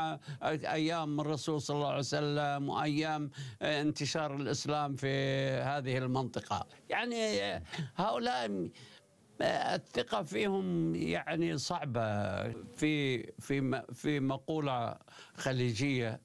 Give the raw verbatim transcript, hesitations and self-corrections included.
أيام الرسول صلى الله عليه وسلم وأيام انتشار الإسلام في هذه المنطقة. يعني هؤلاء الثقة فيهم يعني صعبة. في في في مقولة خليجية